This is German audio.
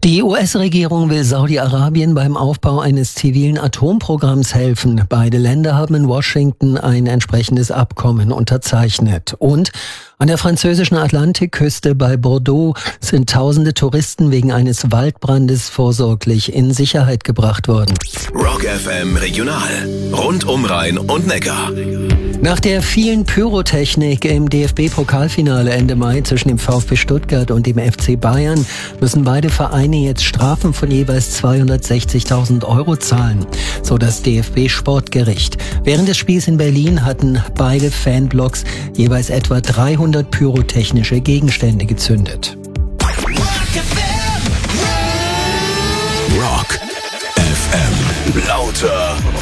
Die US-Regierung will Saudi-Arabien beim Aufbau eines zivilen Atomprogramms helfen. Beide Länder haben in Washington ein entsprechendes Abkommen unterzeichnet. Und an der französischen Atlantikküste bei Bordeaux sind tausende Touristen wegen eines Waldbrandes vorsorglich in Sicherheit gebracht worden. Rock FM Regional. Rund um Rhein und Neckar. Nach der vielen Pyrotechnik im DFB-Pokalfinale Ende Mai zwischen dem VfB Stuttgart und dem FC Bayern müssen beide Vereine jetzt Strafen von jeweils 260.000 € zahlen, so das DFB-Sportgericht. Während des Spiels in Berlin hatten beide Fanblocks jeweils etwa 300 pyrotechnische Gegenstände gezündet. Rock FM. Lauter